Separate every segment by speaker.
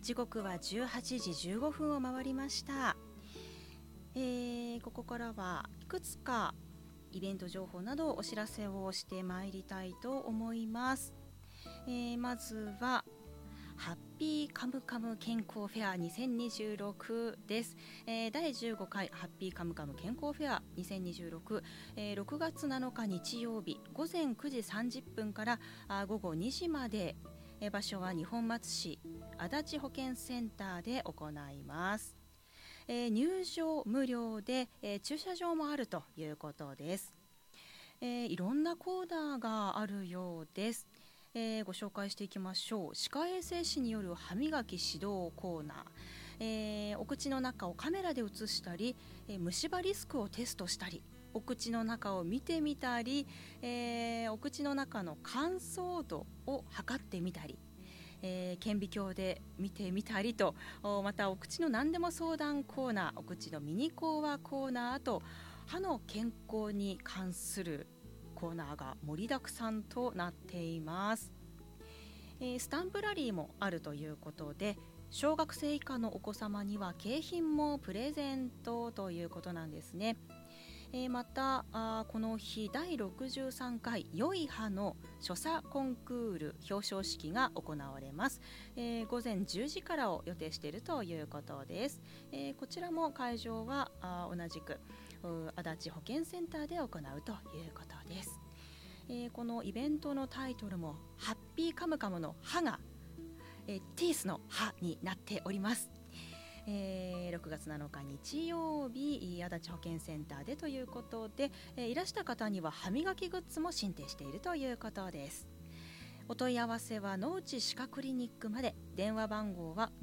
Speaker 1: 時刻は18時15分を回りました。ここからはいくつかイベント情報などお知らせをしてまいりたいと思います。まずはハッピーカムカム健康フェア2026です。第15回ハッピーカムカム健康フェア2026、6月7日日曜日午前9時30分から午後2時まで、場所は二本松市足立保健センターで行います。入場無料で、駐車場もあるということです。いろんなコーナーがあるようです。ご紹介していきましょう。歯科衛生士による歯磨き指導コーナー、お口の中をカメラで映したり、虫歯リスクをテストしたり、お口の中を見てみたり、お口の中の乾燥度を測ってみたり、顕微鏡で見てみたりと、またお口の何でも相談コーナー、お口のミニ講話コーナーと歯の健康に関するコーナーが盛りだくさんとなっています。スタンプラリーもあるということで、小学生以下のお子様には景品もプレゼントということなんですね。またこの日第63回良い歯の所作コンクール表彰式が行われます。午前10時からを予定しているということです。こちらも会場は同じく足立保健センターで行うということです。このイベントのタイトルもハッピーカムカムの歯が、ティースの歯になっております。6月7日日曜日足立保健センターでということで、いらした方には歯磨きグッズも進呈しているということです。お問い合わせは農地歯科クリニックまで。電話番号は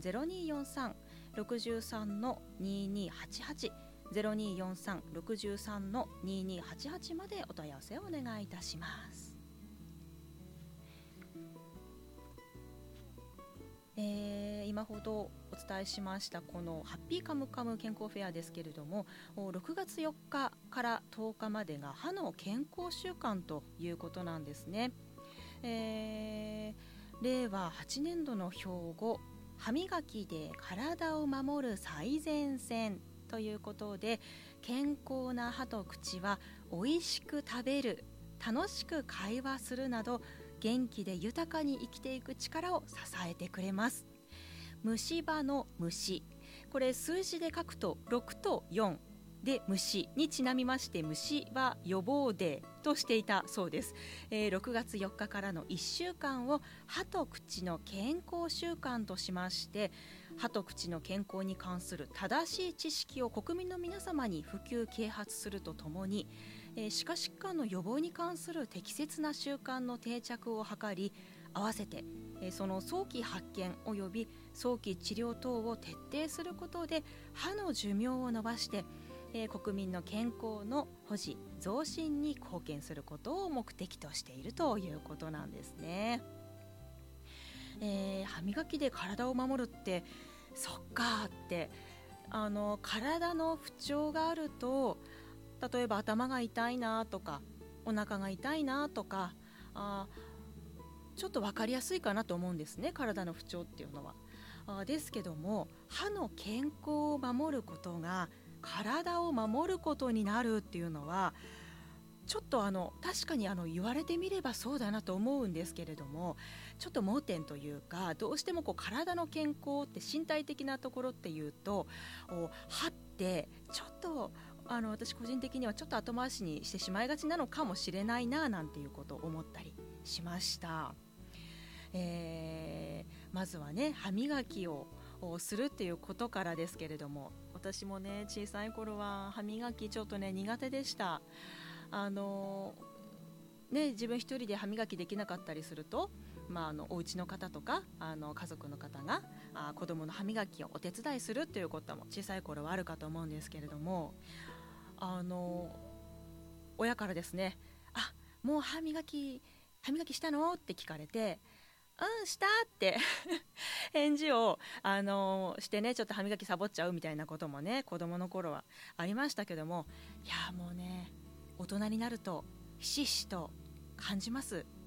Speaker 1: 0243-63-2288 0243-63-2288 までお問い合わせをお願いいたします。今ほどお伝えしましたこのハッピーカムカム健康フェアですけれども、6月4日から10日までが歯の健康週間ということなんですね。令和8年度の標語、歯磨きで体を守る最前線ということで、健康な歯と口は美味しく食べる、楽しく会話するなど元気で豊かに生きていく力を支えてくれます。虫歯の虫、これ数字で書くと6と4で虫にちなみまして、虫歯予防デーとしていたそうです。6月4日からの1週間を歯と口の健康週間としまして、歯と口の健康に関する正しい知識を国民の皆様に普及啓発するとともに、歯科疾患の予防に関する適切な習慣の定着を図り、合わせてその早期発見及び早期治療等を徹底することで歯の寿命を延ばして、国民の健康の保持増進に貢献することを目的としているということなんですね。歯磨きで体を守るって、そっかって、体の不調があると、例えば頭が痛いなとかお腹が痛いなとか、ちょっと分かりやすいかなと思うんですね、体の不調っていうのは。ですけども、歯の健康を守ることが体を守ることになるっていうのは、ちょっと確かに言われてみればそうだなと思うんですけれども、ちょっと盲点というか、どうしても体の健康って身体的なところっていうと、歯ってちょっと私個人的にはちょっと後回しにしてしまいがちなのかもしれないななんていうことを思ったりしました。まずはね、歯磨きをするっていうことからですけれども、私もね、小さい頃は歯磨きちょっとね苦手でした。自分一人で歯磨きできなかったりすると、お家の方とか家族の方が子供の歯磨きをお手伝いするっていうことも小さい頃はあるかと思うんですけれども、親からですね、もう歯磨きしたのって聞かれて、したって返事をしてね、ちょっと歯磨きサボっちゃうみたいなこともね、子供の頃はありましたけども、いやもうね、大人になるとひしひしと感じます。